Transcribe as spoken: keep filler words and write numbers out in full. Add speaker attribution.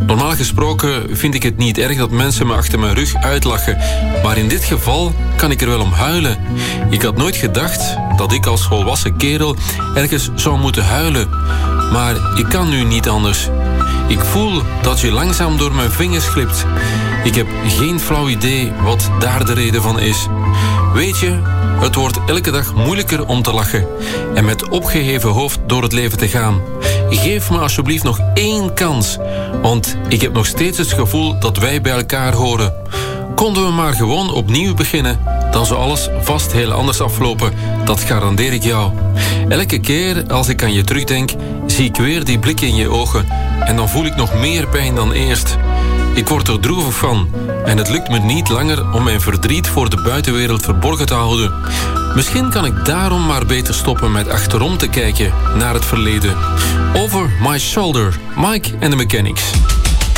Speaker 1: Normaal gesproken vind ik het niet erg dat mensen me achter mijn rug uitlachen. Maar in dit geval kan ik er wel om huilen. Ik had nooit gedacht dat ik als volwassen kerel ergens zou moeten huilen. Maar ik kan nu niet anders. Ik voel dat je langzaam door mijn vingers glipt. Ik heb geen flauw idee wat daar de reden van is. Weet je, het wordt elke dag moeilijker om te lachen en met opgeheven hoofd door het leven te gaan. Geef me alsjeblieft nog één kans, want ik heb nog steeds het gevoel dat wij bij elkaar horen. Konden we maar gewoon opnieuw beginnen, dan zou alles vast heel anders aflopen. Dat garandeer ik jou. Elke keer als ik aan je terugdenk, zie ik weer die blik in je ogen en dan voel ik nog meer pijn dan eerst. Ik word er droevig van en het lukt me niet langer om mijn verdriet voor de buitenwereld verborgen te houden. Misschien kan ik daarom maar beter stoppen met achterom te kijken naar het verleden. Over My Shoulder, Mike and the Mechanics.